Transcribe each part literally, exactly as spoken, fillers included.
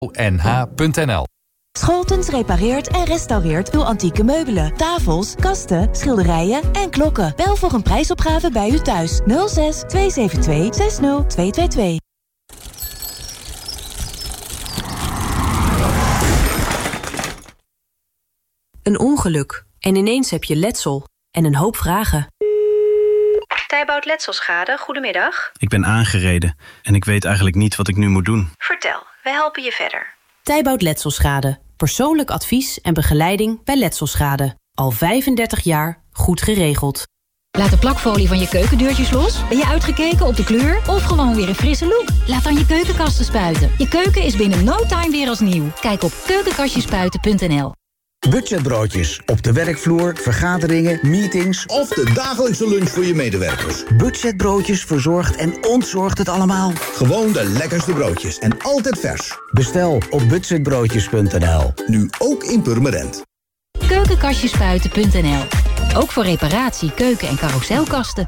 n h punt n l. Scholtens repareert en restaureert uw antieke meubelen, tafels, kasten, schilderijen en klokken. Bel voor een prijsopgave bij u thuis. nul zes twee zeven twee zes nul twee twee twee. Een ongeluk en ineens heb je letsel en een hoop vragen. Tijbout Letselschade, goedemiddag. Ik ben aangereden en ik weet eigenlijk niet wat ik nu moet doen. Vertel, wij helpen je verder. Tijbout Letselschade. Persoonlijk advies en begeleiding bij letselschade. Al vijfendertig jaar goed geregeld. Laat de plakfolie van je keukendeurtjes los. Ben je uitgekeken op de kleur of gewoon weer een frisse look? Laat dan je keukenkasten spuiten. Je keuken is binnen no time weer als nieuw. Kijk op keukenkastjespuiten punt n l. Budgetbroodjes op de werkvloer, vergaderingen, meetings of de dagelijkse lunch voor je medewerkers. Budgetbroodjes verzorgt en ontzorgt het allemaal. Gewoon de lekkerste broodjes en altijd vers. Bestel op budgetbroodjes punt n l. Nu ook in Purmerend. keukenkastjespuiten punt n l. Ook voor reparatie, keuken- en carouselkasten.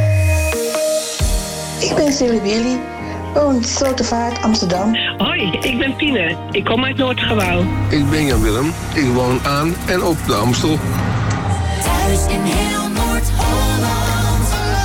Ik ben Silly Willy. woon Slotervaart, Amsterdam. Hoi, ik ben Tine. Ik kom uit Noordgebouw. Ik ben Jan Willem. Ik woon aan en op de Amstel. Thuis in heel Noord-Holland.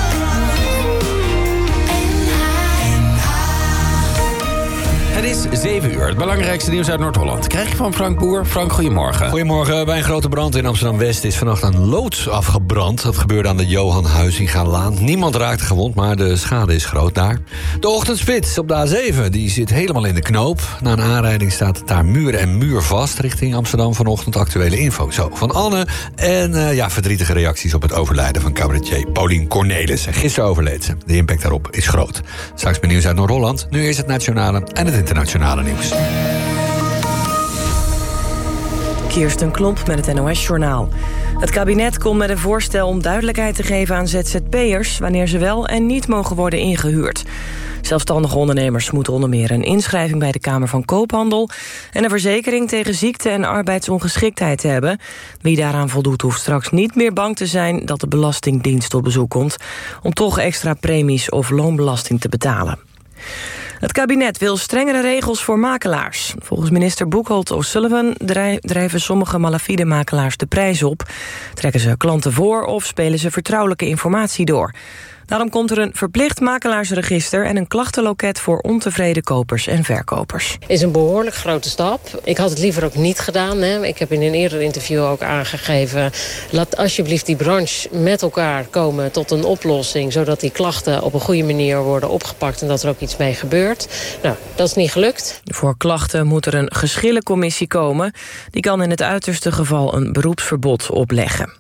Het is zeven uur. Het belangrijkste nieuws uit Noord-Holland krijg je van Frank Boer. Frank, goedemorgen. Goedemorgen. Bij een grote brand in Amsterdam-West is vannacht een loods afgebrand. Dat gebeurde aan de Johan Huizingalaan. Niemand raakte gewond, maar de schade is groot daar. De ochtendspits op de A zeven die zit helemaal in de knoop. Na een aanrijding staat het daar muur en muur vast richting Amsterdam vanochtend. Actuele info zo van Anne. En uh, ja, verdrietige reacties op het overlijden van cabaretier Paulien Cornelissen. Gisteren overleed ze. De impact daarop is groot. Straks bij nieuws uit Noord-Holland. Nu eerst het nationale en het internationale nieuws. Kirsten Klomp met het N O S-journaal. Het kabinet komt met een voorstel om duidelijkheid te geven aan Z Z P'ers... wanneer ze wel en niet mogen worden ingehuurd. Zelfstandige ondernemers moeten onder meer een inschrijving bij de Kamer van Koophandel... en een verzekering tegen ziekte en arbeidsongeschiktheid hebben. Wie daaraan voldoet hoeft straks niet meer bang te zijn... dat de Belastingdienst op bezoek komt... om toch extra premies of loonbelasting te betalen. Het kabinet wil strengere regels voor makelaars. Volgens minister Boekholt O'Sullivan drijven sommige malafide makelaars de prijs op. Trekken ze klanten voor of spelen ze vertrouwelijke informatie door. Daarom komt er een verplicht makelaarsregister en een klachtenloket voor ontevreden kopers en verkopers. Is een behoorlijk grote stap. Ik had het liever ook niet gedaan. Hè. Ik heb in een eerder interview ook aangegeven... laat alsjeblieft die branche met elkaar komen tot een oplossing... zodat die klachten op een goede manier worden opgepakt... en dat er ook iets mee gebeurt. Nou, dat is niet gelukt. Voor klachten moet er een geschillencommissie komen. Die kan in het uiterste geval een beroepsverbod opleggen.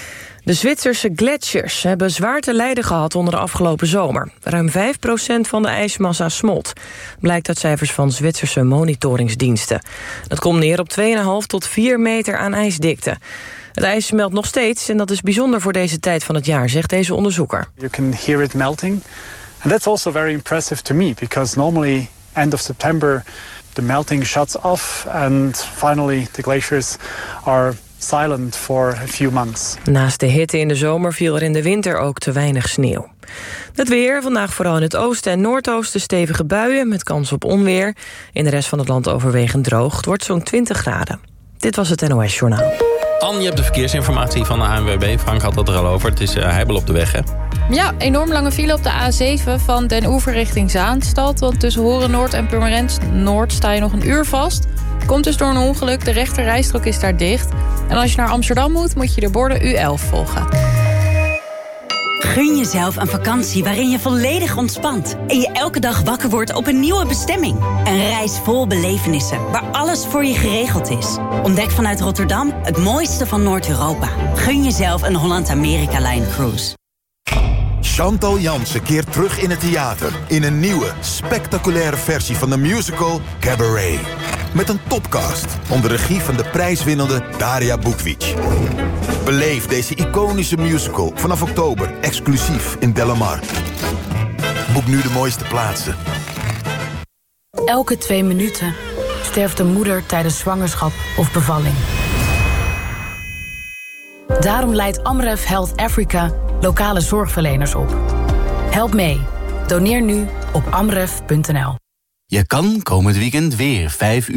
De Zwitserse gletsjers hebben zwaar te lijden gehad onder de afgelopen zomer. Ruim vijf procent van de ijsmassa smolt. Blijkt uit cijfers van Zwitserse monitoringsdiensten. Dat komt neer op twee komma vijf tot vier meter aan ijsdikte. Het ijs smelt nog steeds en dat is bijzonder voor deze tijd van het jaar, zegt deze onderzoeker. You can hear it melting. And that's also very impressive to me, because normally end of September the melting shuts off and finally the glaciers are silent for a few months. Naast de hitte in de zomer viel er in de winter ook te weinig sneeuw. Het weer, vandaag vooral in het oosten en noordoosten stevige buien met kans op onweer. In de rest van het land overwegend droog. Het wordt zo'n twintig graden. Dit was het N O S-journaal. Anne, je hebt de verkeersinformatie van de A N W B. Frank had het er al over. Het is uh, heibel op de weg, hè? Ja, enorm lange file op de A zeven van Den Oever richting Zaanstad. Want tussen Horen Noord en Purmerend Noord sta je nog een uur vast. Komt dus door een ongeluk. De rechter rijstrook is daar dicht. En als je naar Amsterdam moet, moet je de borden U elf volgen. Gun jezelf een vakantie waarin je volledig ontspant. En je elke dag wakker wordt op een nieuwe bestemming. Een reis vol belevenissen, waar alles voor je geregeld is. Ontdek vanuit Rotterdam het mooiste van Noord-Europa. Gun jezelf een Holland-Amerika-Line cruise. Chantal Jansen keert terug in het theater... in een nieuwe, spectaculaire versie van de musical Cabaret. Met een topcast onder regie van de prijswinnende Daria Bukvic. Beleef deze iconische musical vanaf oktober exclusief in Delamar. Boek nu de mooiste plaatsen. Elke twee minuten sterft een moeder tijdens zwangerschap of bevalling. Daarom leidt Amref Health Africa lokale zorgverleners op. Help mee. Doneer nu op amref punt n l. Je kan komend weekend weer vijf uur